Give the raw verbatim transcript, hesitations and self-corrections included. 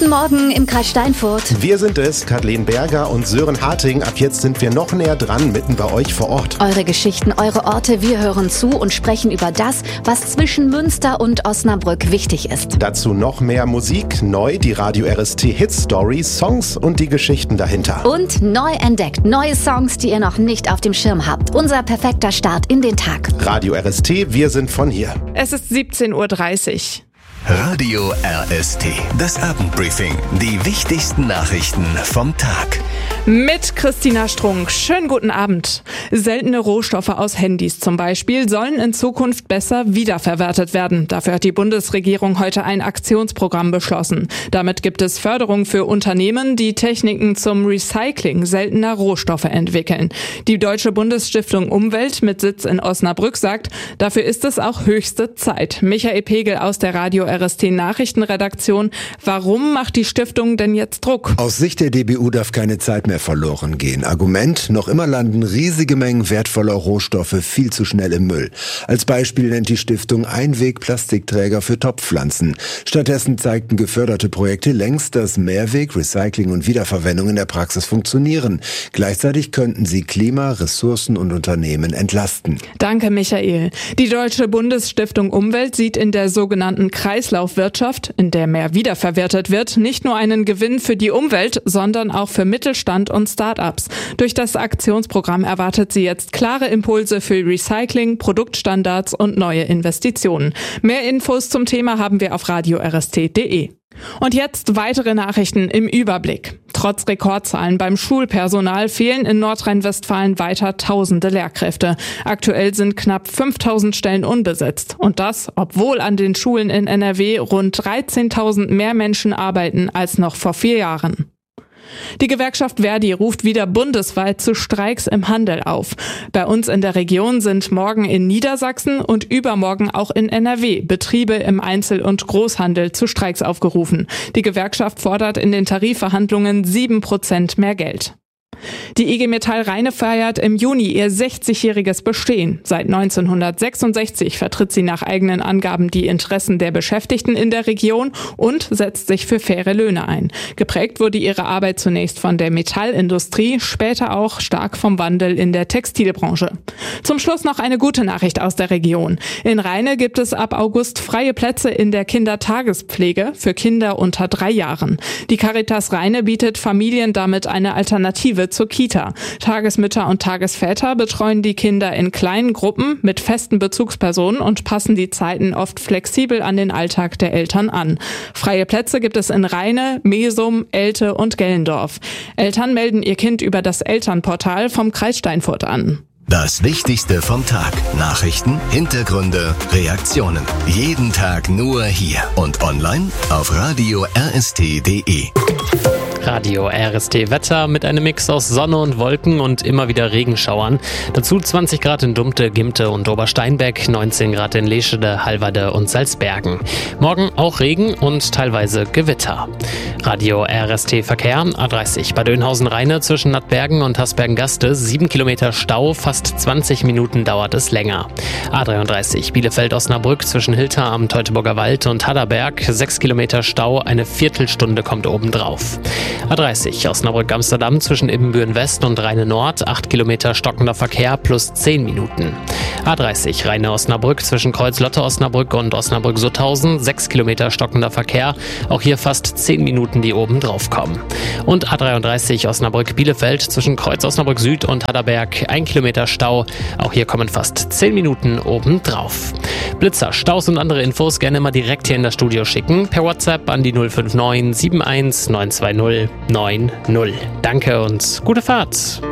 Guten Morgen im Kreis Steinfurt. Wir sind es, Kathleen Berger und Sören Harting. Ab jetzt sind wir noch näher dran, mitten bei euch vor Ort. Eure Geschichten, eure Orte, wir hören zu und sprechen über das, was zwischen Münster und Osnabrück wichtig ist. Dazu noch mehr Musik, neu die Radio R S T Hit Story, Songs und die Geschichten dahinter. Und neu entdeckt, neue Songs, die ihr noch nicht auf dem Schirm habt. Unser perfekter Start in den Tag. Radio R S T, wir sind von hier. Es ist siebzehn Uhr dreißig. Radio R S T, das Abendbriefing. Die wichtigsten Nachrichten vom Tag. Mit Christina Strunk. Schönen guten Abend. Seltene Rohstoffe aus Handys zum Beispiel sollen in Zukunft besser wiederverwertet werden. Dafür hat die Bundesregierung heute ein Aktionsprogramm beschlossen. Damit gibt es Förderung für Unternehmen, die Techniken zum Recycling seltener Rohstoffe entwickeln. Die Deutsche Bundesstiftung Umwelt mit Sitz in Osnabrück sagt, dafür ist es auch höchste Zeit. Michael Pegel aus der Radio R S T Nachrichtenredaktion. Warum macht die Stiftung denn jetzt Druck? Aus Sicht der D B U darf keine Zeit mehr verloren gehen. Argument: Noch immer landen riesige Mengen wertvoller Rohstoffe viel zu schnell im Müll. Als Beispiel nennt die Stiftung Einweg-Plastikträger für Topfpflanzen. Stattdessen zeigten geförderte Projekte längst, dass Mehrweg, Recycling und Wiederverwendung in der Praxis funktionieren. Gleichzeitig könnten sie Klima, Ressourcen und Unternehmen entlasten. Danke, Michael. Die Deutsche Bundesstiftung Umwelt sieht in der sogenannten Kreislaufwirtschaft, in der mehr wiederverwertet wird, nicht nur einen Gewinn für die Umwelt, sondern auch für Mittelstand und Start-ups. Durch das Aktionsprogramm erwartet sie jetzt klare Impulse für Recycling, Produktstandards und neue Investitionen. Mehr Infos zum Thema haben wir auf radio r s t punkt d e. Und jetzt weitere Nachrichten im Überblick. Trotz Rekordzahlen beim Schulpersonal fehlen in Nordrhein-Westfalen weiter tausende Lehrkräfte. Aktuell sind knapp fünftausend Stellen unbesetzt. Und das, obwohl an den Schulen in N R W rund dreizehntausend mehr Menschen arbeiten als noch vor vier Jahren. Die Gewerkschaft Verdi ruft wieder bundesweit zu Streiks im Handel auf. Bei uns in der Region sind morgen in Niedersachsen und übermorgen auch in N R W Betriebe im Einzel- und Großhandel zu Streiks aufgerufen. Die Gewerkschaft fordert in den Tarifverhandlungen sieben Prozent mehr Geld. Die I G Metall Rheine feiert im Juni ihr sechzigjähriges Bestehen. Seit neunzehnhundertsechsundsechzig vertritt sie nach eigenen Angaben die Interessen der Beschäftigten in der Region und setzt sich für faire Löhne ein. Geprägt wurde ihre Arbeit zunächst von der Metallindustrie, später auch stark vom Wandel in der Textilbranche. Zum Schluss noch eine gute Nachricht aus der Region. In Rheine gibt es ab August freie Plätze in der Kindertagespflege für Kinder unter drei Jahren. Die Caritas Rheine bietet Familien damit eine Alternative zur Kita. Tagesmütter und Tagesväter betreuen die Kinder in kleinen Gruppen mit festen Bezugspersonen und passen die Zeiten oft flexibel an den Alltag der Eltern an. Freie Plätze gibt es in Rheine, Mesum, Elte und Gellendorf. Eltern melden ihr Kind über das Elternportal vom Kreis Steinfurt an. Das Wichtigste vom Tag. Nachrichten, Hintergründe, Reaktionen. Jeden Tag nur hier und online auf radio r s t punkt d e. Radio R S T Wetter mit einem Mix aus Sonne und Wolken und immer wieder Regenschauern. Dazu zwanzig Grad in Dumte, Gimte und Obersteinbeck, neunzehn Grad in Leschede, Halverde und Salzbergen. Morgen auch Regen und teilweise Gewitter. Radio R S T Verkehr, A dreißig bei Dönhausen-Rheine zwischen Nattbergen und Hasbergen-Gaste, sieben Kilometer Stau, fast zwanzig Minuten dauert es länger. A dreiunddreißig Bielefeld-Osnabrück zwischen Hilter am Teutoburger Wald und Hadderberg, sechs Kilometer Stau, eine Viertelstunde kommt obendrauf. A dreißig Osnabrück-Amsterdam zwischen Ibbenbüren-West und Rheine-Nord, acht Kilometer stockender Verkehr plus zehn Minuten. A dreißig Rheine-Osnabrück zwischen Kreuz-Lotte-Osnabrück und Osnabrück-Sutthausen, sechs Kilometer stockender Verkehr, auch hier fast zehn Minuten, die oben drauf kommen. Und A dreiunddreißig Osnabrück-Bielefeld zwischen Kreuz-Osnabrück-Süd und Hadderberg, ein Kilometer Stau, auch hier kommen fast zehn Minuten oben drauf. Blitzer, Staus und andere Infos gerne mal direkt hier in das Studio schicken, per WhatsApp an die null fünf neun sieben eins neun zwei null neun null. Danke und gute Fahrt.